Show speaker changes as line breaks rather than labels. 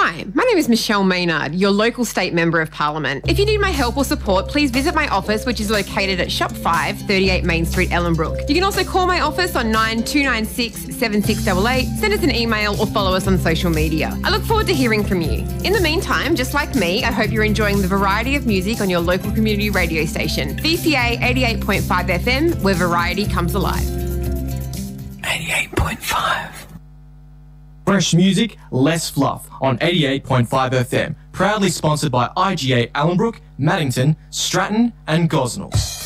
Hi, my name is Michelle Maynard, your local state member of Parliament. If you need my help or support, please visit my office, which is located at Shop 5, 38 Main Street, Ellenbrook. You can also call my office on 9296 7688, send us an email or follow us on social media. I look forward to hearing from you. In the meantime, just like me, I hope you're enjoying the variety of music on your local community radio station, VCA 88.5 FM, where variety comes alive.
88.5. Fresh music, less fluff on 88.5 FM. Proudly sponsored by IGA Ellenbrook, Maddington, Stratton and Gosnell.